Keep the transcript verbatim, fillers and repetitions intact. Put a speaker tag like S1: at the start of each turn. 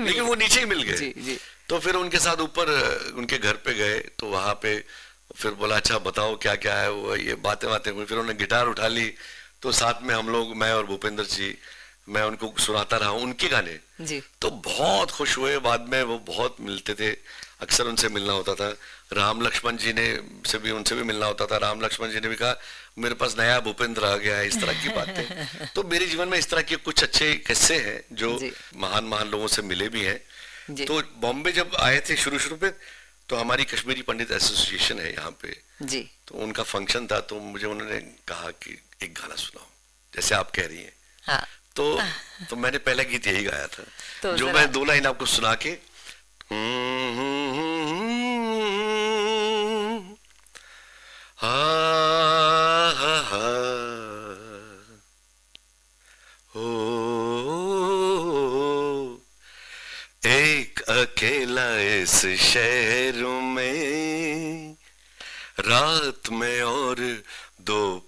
S1: लेकिन वो नीचे ही मिल गए।
S2: जी जी।
S1: तो फिर उनके साथ ऊपर उनके घर पे गए, तो वहां पे फिर बोला अच्छा बताओ क्या क्या है वो, ये बातें बातें हुई। फिर उन्होंने गिटार उठा ली, तो साथ में हम लोग, मैं और भूपेंद्र जी, मैं उनको सुनाता रहा उनके गाने,
S2: जी।
S1: तो बहुत खुश हुए। बाद में वो बहुत मिलते थे, अक्सर उनसे मिलना होता था। राम लक्ष्मण जी ने से भी उनसे भी मिलना होता था। राम लक्ष्मण जी ने भी कहा मेरे पास नया भूपेंद्र आ गया है, इस तरह की बातें। तो मेरे जीवन में इस तरह के कुछ अच्छे किस्से हैं जो
S2: जी
S1: महान महान लोगों से मिले भी हैं।
S2: जी
S1: तो बॉम्बे जब आए थे शुरू शुरू में, तो हमारी कश्मीरी पंडित एसोसिएशन है यहाँ पे,
S2: जी।
S1: तो उनका फंक्शन था, तो मुझे उन्होंने कहा कि एक गाना सुनाओ, जैसे आप कह रही हैं।
S2: हाँ।
S1: तो तो मैंने पहला गीत यही गाया था,
S2: तो
S1: जो
S2: जरा
S1: मैं दो लाइन आपको सुना के, हा हा हा हो, एक अकेला इस शहर में, रात में और दो